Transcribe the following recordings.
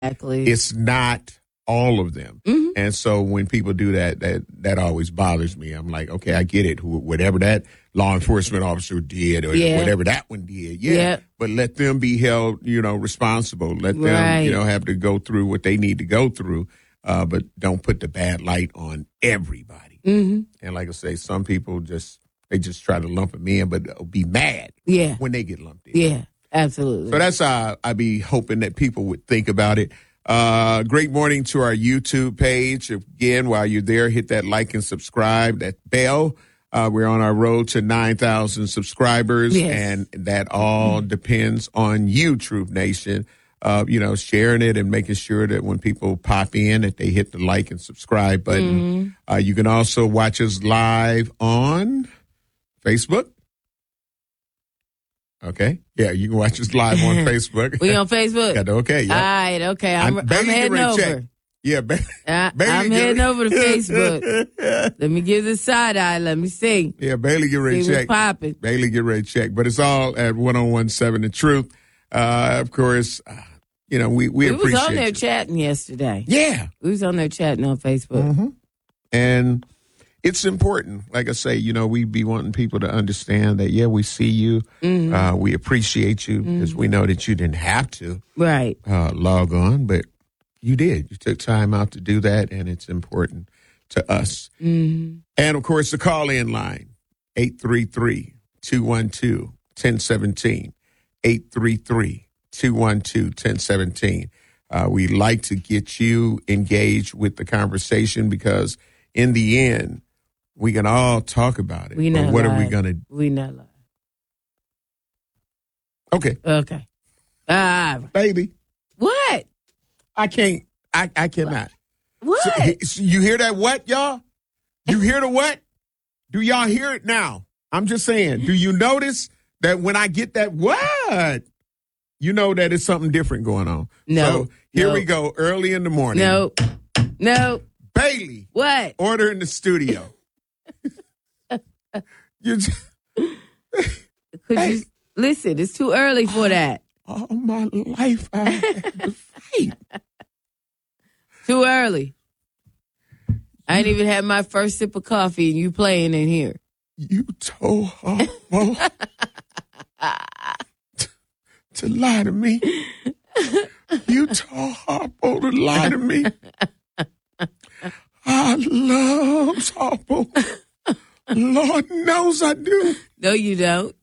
Exactly. It's not all of them. Mm-hmm. And so when people do that always bothers me. I'm like, okay, I get it. Whatever that law enforcement officer did or whatever that one did. Yeah. But let them be held, responsible. Let them, have to go through what they need to go through. But don't put the bad light on everybody. Mm-hmm. And like I say, some people they just try to lump them in, but be mad when they get lumped in. Yeah, absolutely. So that's how I be hoping that people would think about it. Great morning to our YouTube page. Again, while you're there, hit that like and subscribe, that bell. We're on our road to 9,000 subscribers, and that all depends on you, Truth Nation. Sharing it and making sure that when people pop in that they hit the like and subscribe button. You can also watch us live on Facebook. Okay. Yeah, you can watch us live on Facebook. We on Facebook? Okay. Yeah. All right. Okay. I'm heading over. Check. Yeah, I'm heading over to Facebook. Let me give the side eye. Let me see. Yeah, Bailey get ready to check. Popping. Bailey get ready to check. But it's all at 1017 The Truth. Of course, we appreciate was on there you. chatting yesterday. Yeah. We was on there chatting on Facebook. Mm-hmm. And it's important. Like I say, we be wanting people to understand that, we see you. Mm-hmm. We appreciate you because we know that you didn't have to log on, but you did. You took time out to do that, and it's important to us. Mm-hmm. And, of course, the call-in line, 833-212-1017, 833-212-1017. We like to get you engaged with the conversation because, in the end, we can all talk about it. But what are we going to do? We not lie. Okay. Baby. What? I can't. I cannot. What? So you hear that what, y'all? You hear the what? Do y'all hear it now? I'm just saying. Do you notice that when I get that what, you know that it's something different going on? No. So here we go, early in the morning. No. Bailey. What? Order in the studio. Listen, it's too early for that. All my life I had to fight. Too early. I ain't even had my first sip of coffee and you playing in here. You told Harpo to lie to me. You told Harpo to lie to me. I love Harpo. Lord knows I do. No, you don't.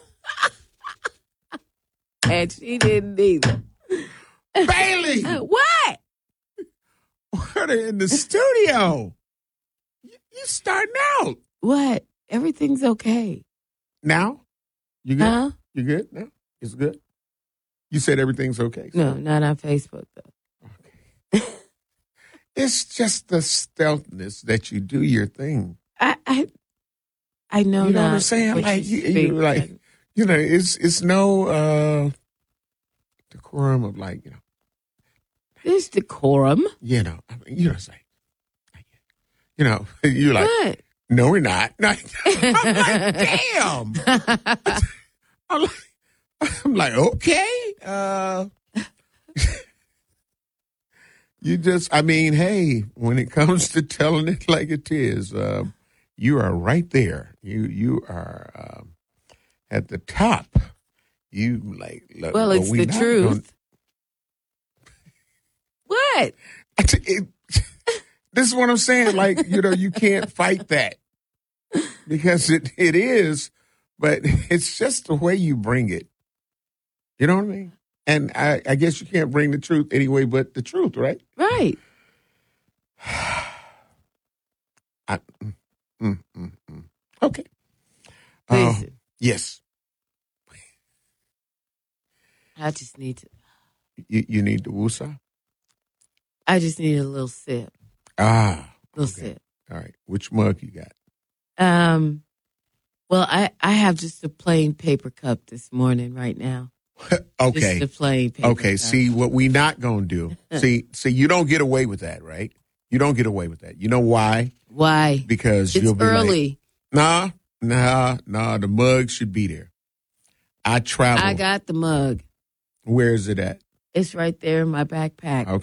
And she didn't either. Bailey! What? We're in the studio. You starting out. What? Everything's okay. Now? You good? Huh? You good now? It's good? You said everything's okay. So. No, not on Facebook, though. Okay. It's just the stealthiness that you do your thing. I know. You know what I'm saying? Like you like, it's no decorum of like, There's decorum. I mean, it's like, you're like, what? No, we're not. I'm like, damn. I'm like, okay. You just, hey, when it comes to telling it like it is, you are right there. You are at the top. You like, look, well, it's the truth. What? This is what I'm saying. Like, you can't fight that because it is, but it's just the way you bring it. You know what I mean? And I guess you can't bring the truth anyway but the truth, right? Right. Okay. Listen. Yes. I just need to. You need the woosah? I just need a little sip. Little sip. All right. Which mug you got? Well, I have just a plain paper cup this morning right now. Okay. Just a plain paper cup. See, what we not going to do. see, you don't get away with that, right? You don't get away with that. You know why? Why? Because it's you'll be early. Like, nah, the mug should be there. I travel. I got the mug. Where is it at? It's right there in my backpack. Okay.